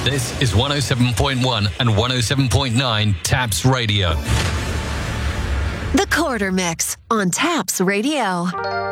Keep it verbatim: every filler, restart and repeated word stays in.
This is one oh seven point one and one oh seven point nine Taps Radio. The Quarter Mix on Taps Radio.